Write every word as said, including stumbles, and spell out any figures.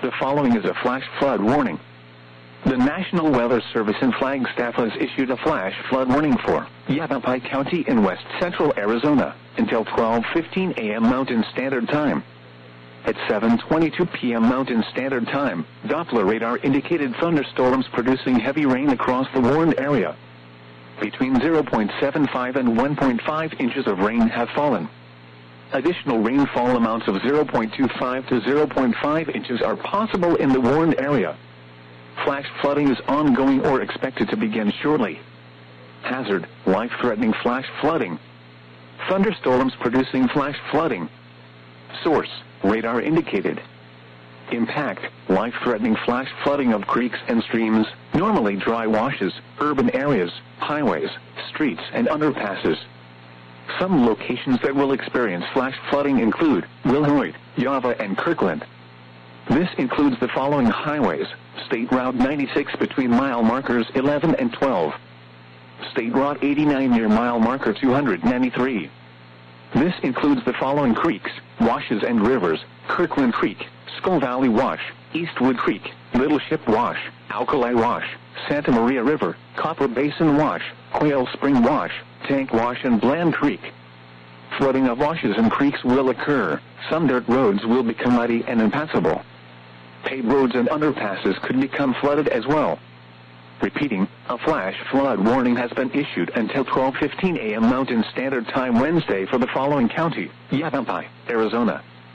The following is a flash flood warning. The National Weather Service in Flagstaff has issued a flash flood warning for Yavapai County in west central Arizona until twelve fifteen a m Mountain Standard Time. At seven twenty-two p m Mountain Standard Time, Doppler radar indicated thunderstorms producing heavy rain across the warned area. Between zero point seven five and one point five inches of rain have fallen. Additional rainfall amounts of zero point two five to zero point five inches are possible in the warned area. Flash flooding is ongoing or expected to begin shortly. Hazard, life-threatening flash flooding. Thunderstorms producing flash flooding. Source, radar indicated. Impact, life-threatening flash flooding of creeks and streams, normally dry washes, urban areas, highways, streets, and underpasses. Some locations that will experience flash flooding include Wilhoit, Yava, and Kirkland. This includes the following highways: State Route ninety-six between mile markers eleven and twelve. State Route eighty-nine near mile marker two hundred ninety-three. This includes the following creeks, washes, and rivers: Kirkland Creek, Skull Valley Wash, Eastwood Creek, Little Ship Wash, Alkali Wash, Santa Maria River, Copper Basin Wash, Quail Spring Wash, Tank Wash, and Bland Creek. Flooding of washes and creeks will occur. Some dirt roads will become muddy and impassable. Paved roads and underpasses could become flooded as well. Repeating, a flash flood warning has been issued until twelve fifteen a m Mountain Standard Time Wednesday for the following county: Yavapai, Arizona,